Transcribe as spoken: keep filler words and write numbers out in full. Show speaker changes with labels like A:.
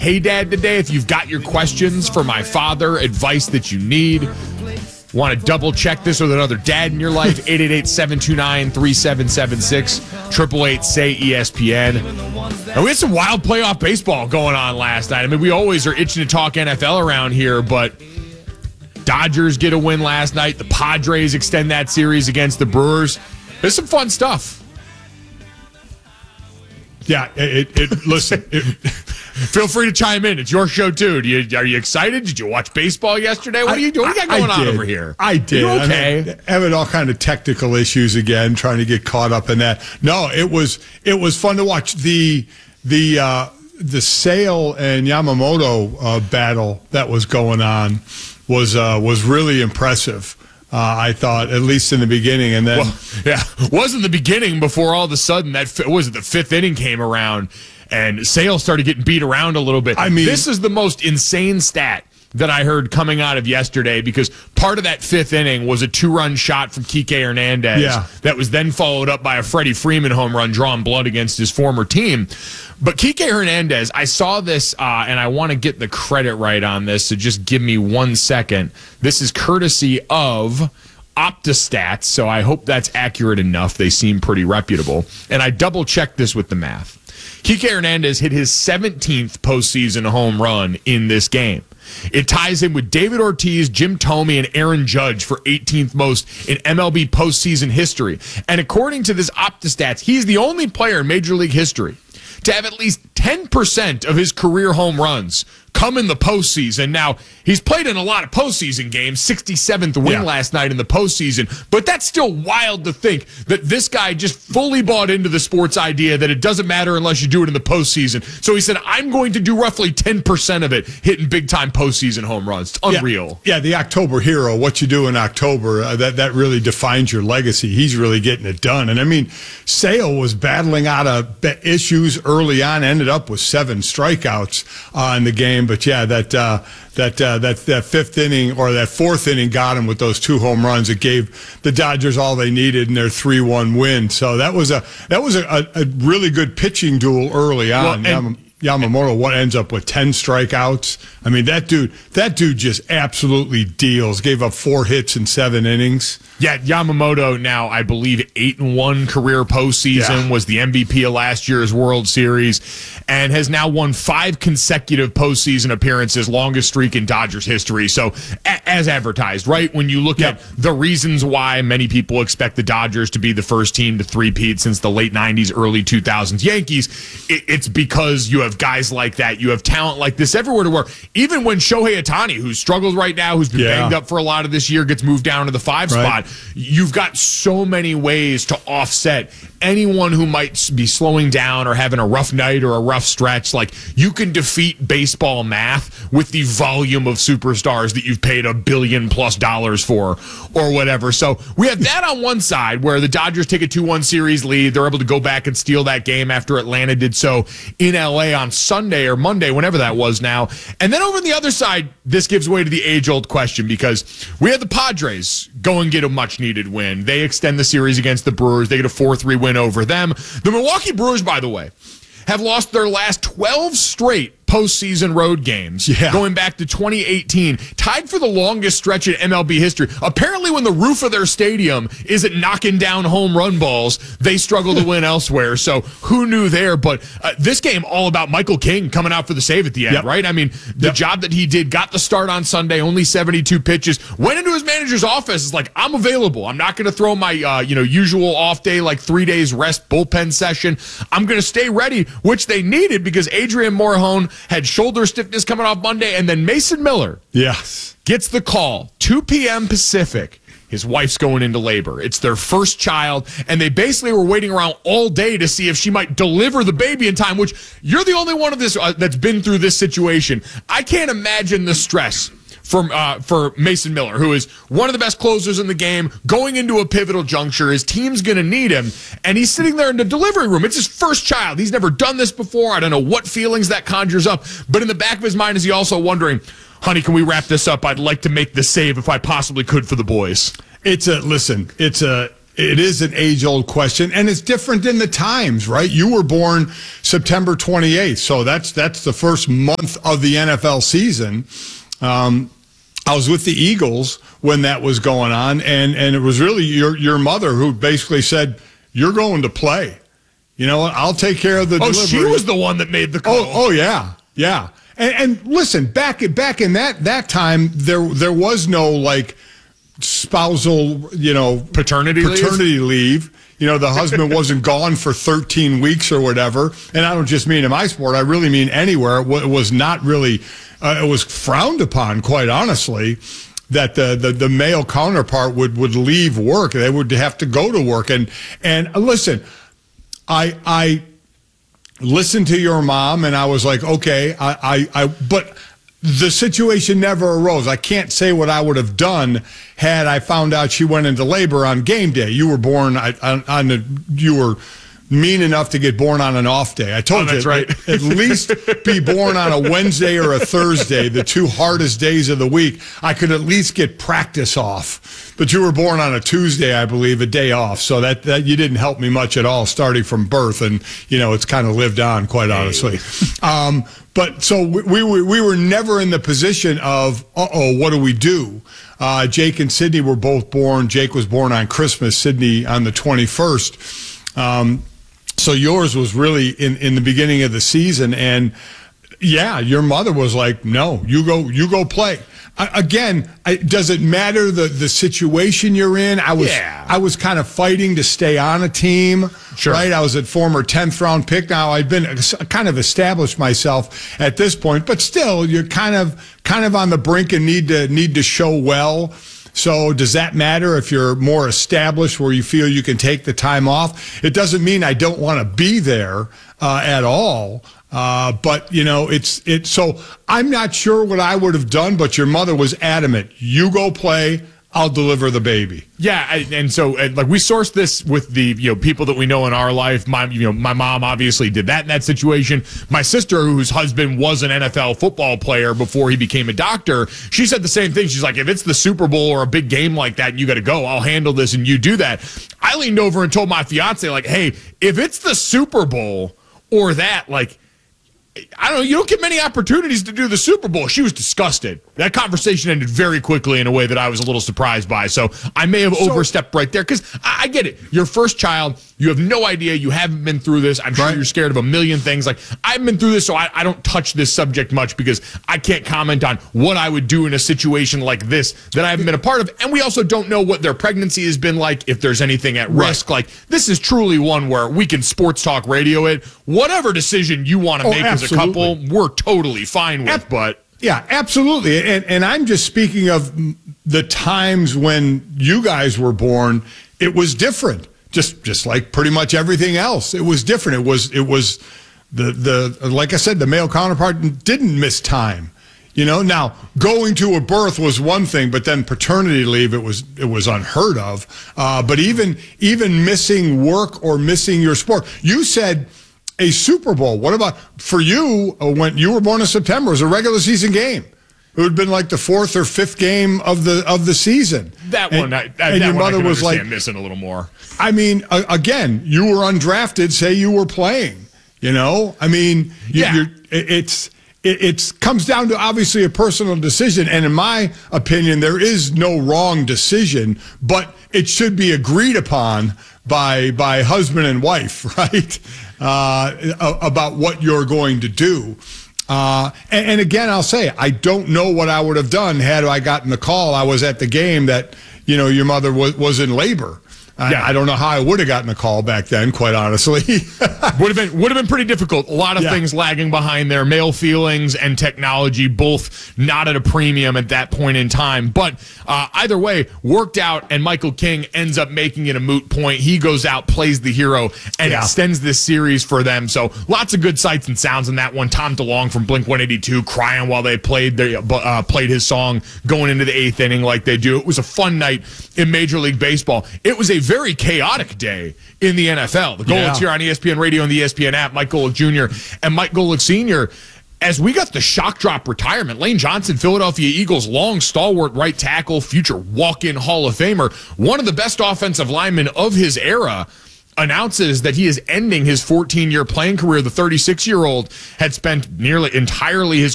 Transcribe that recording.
A: Hey Dad today. If you've got your questions for my father, advice that you need, want to double check this with another dad in your life, eight eight eight, seven two nine, three seven seven six, eight eight eight, S A Y, E S P N. And we had some wild playoff baseball going on last night. I mean, we always are itching to talk N F L around here, but Dodgers get a win last night. The Padres extend that series against the Brewers. There's some fun stuff.
B: Yeah, it, it, it listen, it,
A: feel free to chime in. It's your show, too. Do you, are you excited? Did you watch baseball yesterday? What, are you, what do you got going on over here?
B: I did.
A: You okay?
B: I mean, having all kind of technical issues again, trying to get caught up in that. No, it was it was fun to watch. The the uh, the Sale and Yamamoto uh, battle that was going on was uh, was really impressive. Uh, I thought, at least in the beginning, and then
A: well, yeah, wasn't the beginning before all of a sudden that what was it the fifth inning came around and Sale started getting beat around a little bit.
B: I mean,
A: this is the most insane stat that I heard coming out of yesterday, because part of that fifth inning was a two-run shot from Kike Hernandez
B: yeah.
A: that was then followed up by a Freddie Freeman home run drawing blood against his former team. But Kike Hernandez, I saw this, uh, and I want to get the credit right on this, so just give me one second. This is courtesy of OptaStats, so I hope that's accurate enough. They seem pretty reputable. And I double-checked this with the math. Kike Hernandez hit his seventeenth postseason home run in this game. It ties him with David Ortiz, Jim Thome, and Aaron Judge for eighteenth most in M L B postseason history. And according to this OptaStats, he's the only player in Major League history to have at least ten percent of his career home runs come in the postseason. Now, he's played in a lot of postseason games, sixty-seventh win
B: yeah.
A: last night in the postseason, but that's still wild to think that this guy just fully bought into the sports idea that it doesn't matter unless you do it in the postseason. So he said, I'm going to do roughly ten percent of it hitting big-time postseason home runs. It's unreal.
B: Yeah, yeah, the October hero, what you do in October, uh, that, that really defines your legacy. He's really getting it done. And, I mean, Sale was battling out of issues early on, ended up with seven strikeouts uh, in the game. But yeah, that uh, that uh, that that fifth inning or that fourth inning got him with those two home runs. It gave the Dodgers all they needed in their three one win. So that was a that was a, a really good pitching duel early on.
A: Well, and,
B: Yamamoto, what ends up with ten strikeouts? I mean, that dude, that dude just absolutely deals. Gave up four hits in seven innings.
A: Yeah, Yamamoto now, I believe, eight and one career postseason,
B: yeah.
A: was the M V P of last year's World Series, and has now won five consecutive postseason appearances, longest streak in Dodgers history. So, a- as advertised, right? When you look
B: yep.
A: at the reasons why many people expect the Dodgers to be the first team to three-peat since the late nineties, early two thousands Yankees, it- it's because you have guys like that. You have talent like this everywhere to where even when Shohei Ohtani, who's struggled right now, who's been
B: yeah.
A: banged up for a lot of this year, gets moved down to the five
B: right.
A: spot, you've got so many ways to offset anyone who might be slowing down or having a rough night or a rough stretch. Like, you can defeat baseball math with the volume of superstars that you've paid a billion plus dollars for or whatever. So we have that on one side where the Dodgers take a two one series lead. They're able to go back and steal that game after Atlanta did so in L A on Sunday or Monday, whenever that was now. And then over on the other side, this gives way to the age-old question, because we had the Padres go and get a much-needed win. They extend the series against the Brewers. They get a four three win over them. The Milwaukee Brewers, by the way, have lost their last twelve straight postseason road games,
B: yeah.
A: going back to twenty eighteen, tied for the longest stretch in M L B history. Apparently, when the roof of their stadium isn't knocking down home run balls, they struggle to win elsewhere. So who knew there? But uh, this game all about Michael King coming out for the save at the end,
B: yep.
A: right? I mean, the yep. job that he did, got the start on Sunday, only seventy-two pitches, went into his manager's office, is like, I'm available. I'm not going to throw my uh, you know usual off day, like three days rest bullpen session. I'm going to stay ready, which they needed because Adrian Morejon had shoulder stiffness coming off Monday, and then Mason Miller
B: yes.
A: gets the call, two p.m. Pacific. His wife's going into labor. It's their first child, and they basically were waiting around all day to see if she might deliver the baby in time, which you're the only one of this uh, that's been through this situation. I can't imagine the stress for, uh, for Mason Miller, who is one of the best closers in the game, going into a pivotal juncture. His team's going to need him, and he's sitting there in the delivery room. It's his first child. He's never done this before. I don't know what feelings that conjures up, but in the back of his mind is he also wondering, honey, can we wrap this up? I'd like to make the save if I possibly could for the boys.
B: It's a, listen, it's a, it is an age-old question, and it's different in the times, right? You were born September twenty-eighth, so that's that's the first month of the N F L season. Um, I was with the Eagles when that was going on, and, and it was really your your mother who basically said, "You're going to play. You know what? I'll take care of the
A: oh,
B: delivery."
A: She was the one that made the call.
B: Oh, oh yeah, yeah. And, and listen, back back in that that time, there there was no like spousal, you know,
A: paternity
B: paternity
A: leave.
B: leave. You know, the husband wasn't gone for thirteen weeks or whatever. And I don't just mean in my sport; I really mean anywhere. It was not really. Uh, it was frowned upon, quite honestly, that the, the, the male counterpart would, would leave work. They would have to go to work. And and uh, listen, I I listened to your mom, and I was like, okay, I, I, I but the situation never arose. I can't say what I would have done had I found out she went into labor on game day. You were born on, on the, you were mean enough to get born on an off day. I told
A: oh, that's
B: you,
A: right.
B: at, at least be born on a Wednesday or a Thursday, the two hardest days of the week. I could at least get practice off. But you were born on a Tuesday, I believe, a day off. So that, that you didn't help me much at all starting from birth. And, you know, it's kind of lived on, quite honestly. Um, but so we, we, were, we were never in the position of, uh-oh, what do we do? Uh, Jake and Sydney were both born. Jake was born on Christmas, Sydney on the twenty-first. Um, So yours was really in, in the beginning of the season, and yeah, your mother was like, "No, you go, you go play." I, again, I, does it matter the, the situation you're in? I was
A: yeah.
B: I was kind of fighting to stay on a team,
A: sure.
B: right? I was a former tenth round pick. Now I'd been kind of established myself at this point, but still, you're kind of kind of on the brink and need to need to show well. So does that matter if you're more established where you feel you can take the time off? It doesn't mean I don't want to be there uh, at all. Uh, but, you know, it's it. So I'm not sure what I would have done, but your mother was adamant. You go play. I'll deliver the baby.
A: Yeah, I, and so uh, like we sourced this with the you know people that we know in our life. My you know my mom obviously did that in that situation. My sister, whose husband was an N F L football player before he became a doctor, she said the same thing. She's like, if it's the Super Bowl or a big game like that, and you got to go, I'll handle this, and you do that. I leaned over and told my fiance, like, hey, if it's the Super Bowl or that, like, I don't know, you don't get many opportunities to do the Super Bowl. She was disgusted. That conversation ended very quickly in a way that I was a little surprised by. So I may have so, overstepped right there because I, I get it. Your first child, you have no idea. You haven't been through this. I'm sure right. you're scared of a million things. Like, I've been through this, so I, I don't touch this subject much because I can't comment on what I would do in a situation like this that I haven't been a part of. And we also don't know what their pregnancy has been like, if there's anything at right. risk. Like, this is truly one where we can sports talk radio it. Whatever decision you want to oh, make absolutely. as a couple, we're totally fine with. Ab- but
B: yeah, absolutely. And and I'm just speaking of the times when you guys were born. It was different. Just just like pretty much everything else, it was different. It was it was the the like I said, the male counterpart didn't miss time. You know, now going to a birth was one thing, but then paternity leave, it was it was unheard of. Uh, but even even missing work or missing your sport, you said a Super Bowl. What about for you? Uh, when you were born in September, it was a regular season game. It would have been like the fourth or fifth game of the of the season.
A: That
B: and,
A: one, I,
B: and
A: that
B: your
A: one
B: mother
A: I can
B: was like
A: missing a little more.
B: I mean, uh, again, you were undrafted. Say you were playing. You know, I mean, you,
A: yeah.
B: you're, it's it it's, comes down to obviously a personal decision, and in my opinion, there is no wrong decision, but it should be agreed upon by by husband and wife, right? Uh, about what you're going to do. Uh, and, and again, I'll say, I don't know what I would have done had I gotten the call. I was at the game that, you know, your mother was, was in labor. Yeah. I, I don't know how I would have gotten a call back then, quite honestly.
A: would have been would have been pretty difficult. A lot of yeah. things lagging behind there. Male feelings and technology both not at a premium at that point in time. But uh, either way, worked out, and Michael King ends up making it a moot point. He goes out, plays the hero, and yeah. extends this series for them. So lots of good sights and sounds in that one. Tom DeLonge from Blink one eighty-two crying while they played their, uh, played his song going into the eighth inning like they do. It was a fun night in Major League Baseball. It was a very chaotic day in the N F L. The Golics yeah. here on E S P N Radio and the E S P N app, Mike Golic Junior and Mike Golic Senior as we got the shock drop retirement, Lane Johnson, Philadelphia Eagles long stalwart right tackle, future walk-in Hall of Famer, one of the best offensive linemen of his era, announces that he is ending his fourteen-year playing career. The thirty-six-year-old had spent nearly entirely his